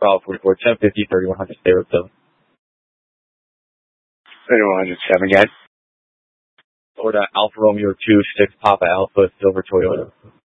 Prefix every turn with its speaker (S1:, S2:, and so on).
S1: Bravo 44, 1050, 3100, stay with them.
S2: 3107 again.
S1: Or Alfa Romeo 2, 6 Papa Alpha, Silver Toyota.